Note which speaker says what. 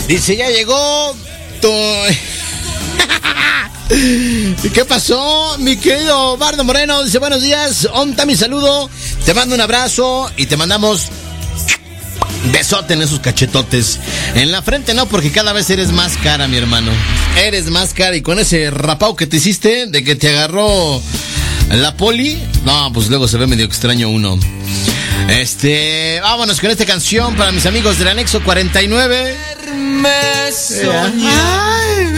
Speaker 1: Dice, ya llegó ¿Qué pasó, mi querido Bardo Moreno? Dice, buenos días, onta mi saludo, te mando un abrazo y te mandamos besote en esos cachetotes. En la frente no, porque cada vez eres más cara, mi hermano. Eres más cara y con ese rapao que te hiciste, de que te agarró la poli, no, pues luego se ve medio extraño uno. Vámonos con esta canción para mis amigos del Anexo 49.
Speaker 2: Me soñé.